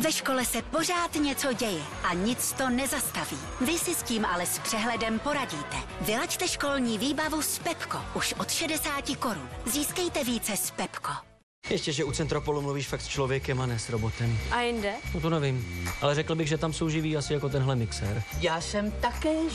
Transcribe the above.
Ve škole se pořád něco děje a nic to nezastaví. Vy si s tím ale s přehledem poradíte. Vylaďte školní výbavu s Pepko už od 60 korun. Získejte více s Pepko. Ještě, že u Centropolu mluvíš fakt s člověkem a ne s robotem. A jinde? No to nevím, ale řekl bych, že tam souživí asi jako tenhle mixér. Já jsem také